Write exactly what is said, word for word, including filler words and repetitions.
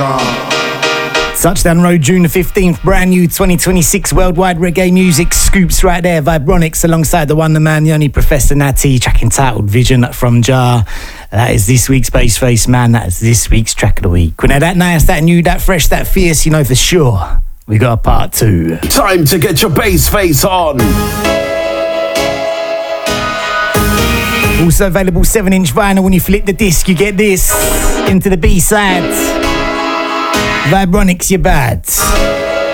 Touchdown Road, June the fifteenth, brand new twenty twenty-six worldwide reggae music scoops right there. Vibronics alongside the one, the man, the only Professor Natty, track entitled Vision from Jar. That is this week's Bass Face Man. That is this week's track of the week. When they're that nice, that new, that fresh, that fierce, you know for sure we got a part two. Time to get your bass face on. Also available seven inch vinyl. When you flip the disc, you get this into the B-side. Vibronics, you're bad.